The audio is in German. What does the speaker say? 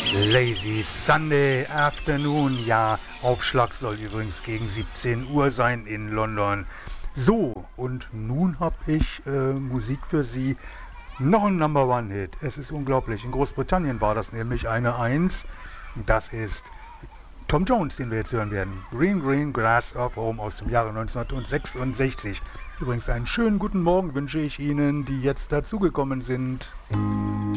Lazy Sunday Afternoon. Ja, Aufschlag soll übrigens gegen 17 Uhr sein in London. So, und nun habe ich Musik für Sie. Noch ein Number One Hit. Es ist unglaublich. In Großbritannien war das nämlich eine Eins. Das ist Tom Jones, den wir jetzt hören werden. Green Green Grass of Home aus dem Jahre 1966. Übrigens einen schönen guten Morgen wünsche ich Ihnen, die jetzt dazugekommen sind.